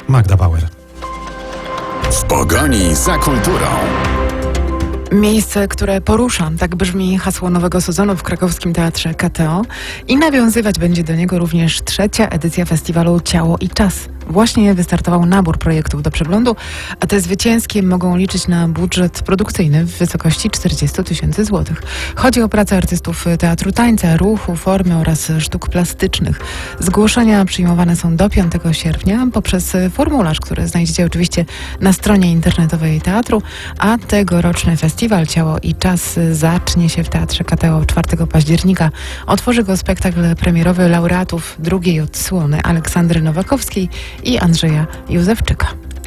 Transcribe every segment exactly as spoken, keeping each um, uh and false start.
Magda Bauer. W pogoni za kulturą. Miejsce, które poruszam, tak brzmi hasło nowego sezonu w krakowskim Teatrze K T O i nawiązywać będzie do niego również trzecia edycja festiwalu Ciało i Czas. Właśnie wystartował nabór projektów do przeglądu, a te zwycięskie mogą liczyć na budżet produkcyjny w wysokości czterdzieści tysięcy złotych. Chodzi o pracę artystów teatru tańca, ruchu, formy oraz sztuk plastycznych. Zgłoszenia przyjmowane są do piątego sierpnia poprzez formularz, który znajdziecie oczywiście na stronie internetowej teatru, a tegoroczny festiwal Ciało i Czas zacznie się w Teatrze K T O czwartego października. Otworzy go spektakl premierowy laureatów drugiej odsłony Aleksandry Nowakowskiej i Andrzeja Józefczyka.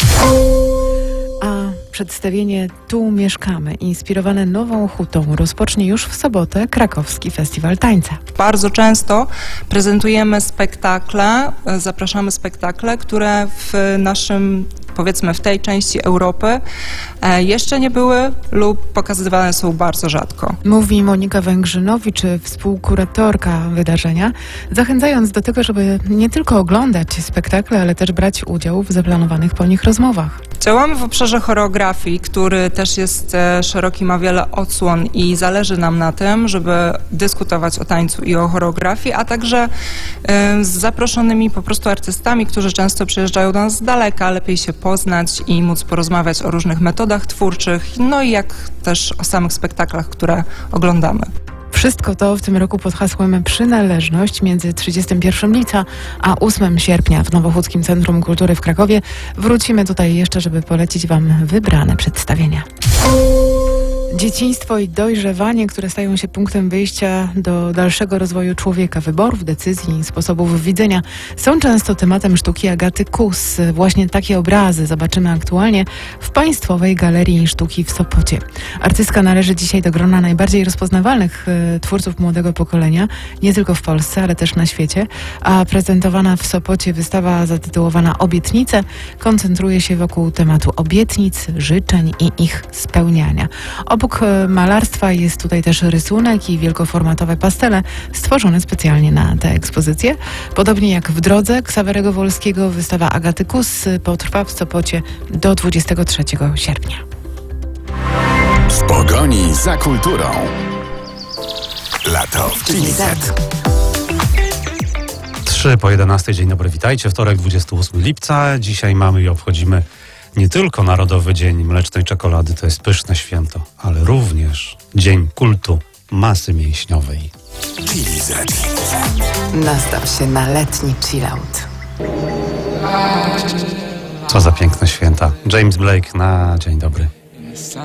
A przedstawienie Tu mieszkamy, inspirowane Nową Hutą, rozpocznie już w sobotę Krakowski Festiwal Tańca. Bardzo często prezentujemy spektakle, zapraszamy spektakle, które w naszym, powiedzmy w tej części Europy jeszcze nie były lub pokazywane są bardzo rzadko. Mówi Monika Węgrzynowicz, współkuratorka wydarzenia, zachęcając do tego, żeby nie tylko oglądać spektakle, ale też brać udział w zaplanowanych po nich rozmowach. Działamy w obszarze choreografii, który też jest szeroki, ma wiele odsłon i zależy nam na tym, żeby dyskutować o tańcu i o choreografii, a także z zaproszonymi po prostu artystami, którzy często przyjeżdżają do nas z daleka, lepiej się poznać i móc porozmawiać o różnych metodach twórczych, no i jak też o samych spektaklach, które oglądamy. Wszystko to w tym roku pod hasłem Przynależność między trzydziestego pierwszego lipca a ósmego sierpnia w Nowochódzkim Centrum Kultury w Krakowie. Wrócimy tutaj jeszcze, żeby polecić Wam wybrane przedstawienia. Dzieciństwo i dojrzewanie, które stają się punktem wyjścia do dalszego rozwoju człowieka, wyborów, decyzji, sposobów widzenia, są często tematem sztuki Agaty Kus. Właśnie takie obrazy zobaczymy aktualnie w Państwowej Galerii Sztuki w Sopocie. Artystka należy dzisiaj do grona najbardziej rozpoznawalnych e, twórców młodego pokolenia, nie tylko w Polsce, ale też na świecie, a prezentowana w Sopocie wystawa zatytułowana Obietnice koncentruje się wokół tematu obietnic, życzeń i ich spełniania. Obok malarstwa jest tutaj też rysunek i wielkoformatowe pastele stworzone specjalnie na tę ekspozycję. Podobnie jak w Drodze Ksawerego Wolskiego, wystawa Agaty Kus potrwa w Sopocie do dwudziestego trzeciego sierpnia. W pogoni za kulturą. Lato w Chili Z. trzy po jedenastej, dzień dobry, witajcie. Wtorek, dwudziestego ósmego lipca. Dzisiaj mamy i obchodzimy nie tylko Narodowy Dzień Mlecznej Czekolady, to jest pyszne święto, ale również Dzień Kultu Masy Mięśniowej. Chili Z. Nastaw się na letni chillout. Co za piękne święta. James Blake na dzień dobry.